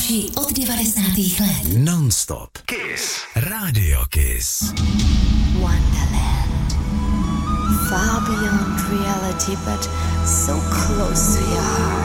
nejlepší od 90. let. Non-stop. Kiss. Radio Kiss. Wonderland. Far beyond reality, but so close to your heart.